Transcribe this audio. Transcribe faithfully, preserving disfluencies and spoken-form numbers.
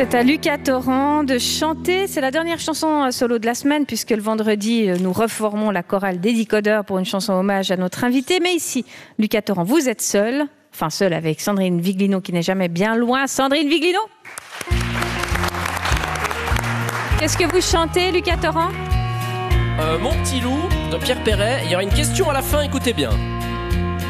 C'est à Lucas Torrent de chanter. C'est la dernière chanson solo de la semaine puisque le vendredi, nous reformons la chorale des Décodeurs pour une chanson hommage à notre invité. Mais ici, Lucas Torrent, vous êtes seul. Enfin, seul avec Sandrine Viglino qui n'est jamais bien loin. Sandrine Viglino ? Qu'est-ce que vous chantez, Lucas Torrent ? euh, Mon petit loup de Pierre Perret. Il y aura une question à la fin, écoutez bien.